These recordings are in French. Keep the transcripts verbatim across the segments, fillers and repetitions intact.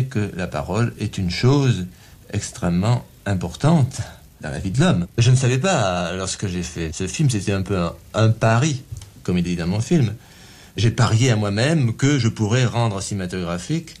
est que la parole est une chose extrêmement importante dans la vie de l'homme. Je ne savais pas, lorsque j'ai fait ce film, c'était un peu un, un pari, comme il est dit dans mon film. J'ai parié à moi-même que je pourrais rendre cinématographiques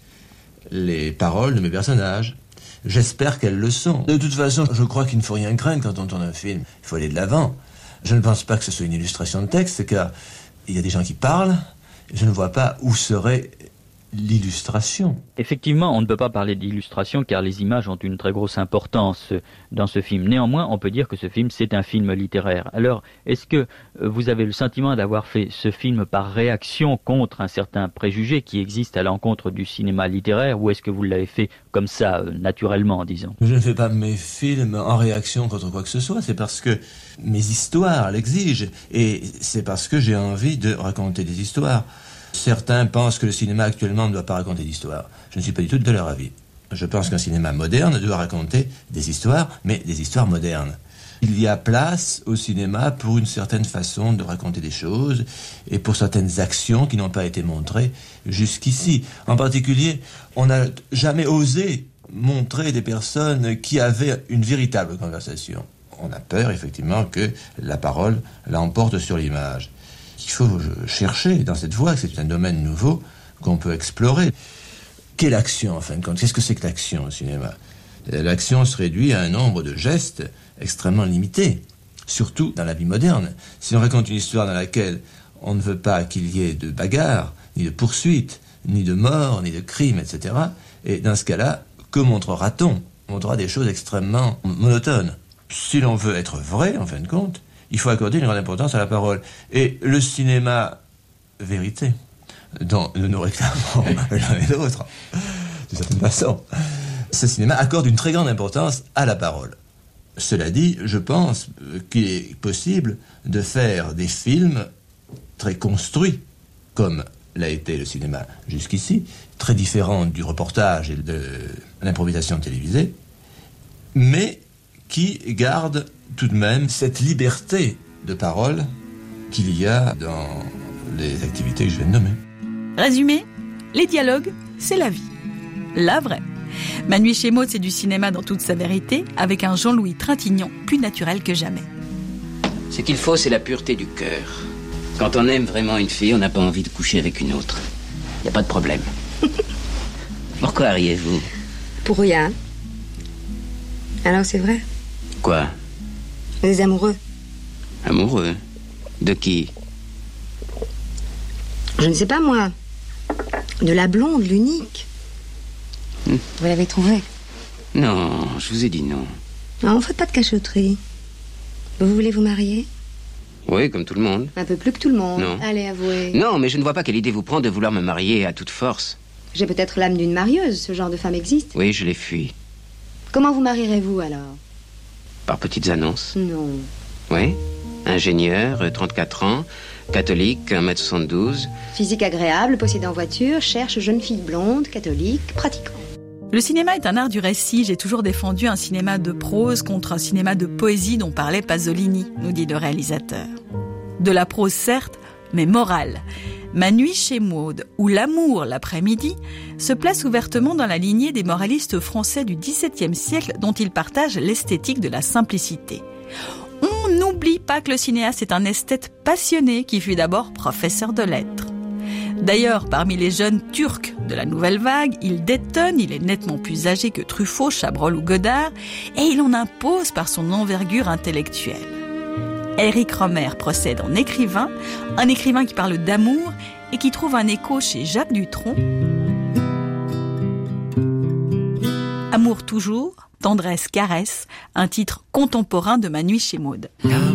les paroles de mes personnages. J'espère qu'elles le sont. De toute façon, je crois qu'il ne faut rien craindre quand on tourne un film. Il faut aller de l'avant. Je ne pense pas que ce soit une illustration de texte, car il y a des gens qui parlent. Je ne vois pas où serait l'illustration. Effectivement, on ne peut pas parler d'illustration car les images ont une très grosse importance dans ce film. Néanmoins, on peut dire que ce film, c'est un film littéraire. Alors, est-ce que vous avez le sentiment d'avoir fait ce film par réaction contre un certain préjugé qui existe à l'encontre du cinéma littéraire, ou est-ce que vous l'avez fait comme ça, naturellement, disons? Je ne fais pas mes films en réaction contre quoi que ce soit, c'est parce que mes histoires l'exigent, et c'est parce que j'ai envie de raconter des histoires. Certains pensent que le cinéma actuellement ne doit pas raconter d'histoire. Je ne suis pas du tout de leur avis. Je pense qu'un cinéma moderne doit raconter des histoires, mais des histoires modernes. Il y a place au cinéma pour une certaine façon de raconter des choses et pour certaines actions qui n'ont pas été montrées jusqu'ici. En particulier, on n'a jamais osé montrer des personnes qui avaient une véritable conversation. On a peur, effectivement, que la parole l'emporte sur l'image. Il faut chercher dans cette voie, que c'est un domaine nouveau qu'on peut explorer. Quelle action, en fin de compte? Qu'est-ce que c'est que l'action au cinéma? L'action se réduit à un nombre de gestes extrêmement limité, surtout dans la vie moderne. Si on raconte une histoire dans laquelle on ne veut pas qu'il y ait de bagarre, ni de poursuites, ni de mort, ni de crimes, et cetera, et dans ce cas-là, que montrera-t-on? On montrera des choses extrêmement monotones. Si l'on veut être vrai, en fin de compte, il faut accorder une grande importance à la parole. Et le cinéma vérité, dont nous nous réclamons l'un et l'autre, d'une certaine façon, ce cinéma accorde une très grande importance à la parole. Cela dit, je pense qu'il est possible de faire des films très construits, comme l'a été le cinéma jusqu'ici, très différents du reportage et de l'improvisation télévisée, mais qui gardent tout de même cette liberté de parole qu'il y a dans les activités que je viens de nommer. Résumé, les dialogues, c'est la vie. La vraie. Ma nuit chez Maud, c'est du cinéma dans toute sa vérité, avec un Jean-Louis Trintignant plus naturel que jamais. Ce qu'il faut, c'est la pureté du cœur. Quand on aime vraiment une fille, on n'a pas envie de coucher avec une autre. Y a pas de problème. Pourquoi riez-vous? Pour rien. Alors c'est vrai? Quoi? Des amoureux. Amoureux? De qui? Je ne sais pas, moi. De la blonde, l'unique. Hmm. Vous l'avez trouvée? Non, je vous ai dit non. Non, faites pas de cachotterie. Vous voulez vous marier? Oui, comme tout le monde. Un peu plus que tout le monde. Non. Allez, avouez. Non, mais je ne vois pas quelle idée vous prend de vouloir me marier à toute force. J'ai peut-être l'âme d'une marieuse, ce genre de femme existe. Oui, je l'ai fui. Comment vous marierez-vous, alors? Par petites annonces. Non. Oui. Ingénieur, trente-quatre ans, catholique, un mètre soixante-douze. Physique agréable, possédant voiture, cherche jeune fille blonde, catholique, pratiquant. Le cinéma est un art du récit. J'ai toujours défendu un cinéma de prose contre un cinéma de poésie dont parlait Pasolini, nous dit le réalisateur. De la prose, certes, mais morale. Ma nuit chez Maud, ou L'amour l'après-midi, se place ouvertement dans la lignée des moralistes français du dix-septième siècle dont il partage l'esthétique de la simplicité. On n'oublie pas que le cinéaste est un esthète passionné qui fut d'abord professeur de lettres. D'ailleurs, parmi les jeunes turcs de la nouvelle vague, il détonne, il est nettement plus âgé que Truffaut, Chabrol ou Godard, et il en impose par son envergure intellectuelle. Éric Rohmer procède en écrivain, un écrivain qui parle d'amour et qui trouve un écho chez Jacques Dutronc. Amour toujours, tendresse, caresse, un titre contemporain de Ma nuit chez Maud. L'amour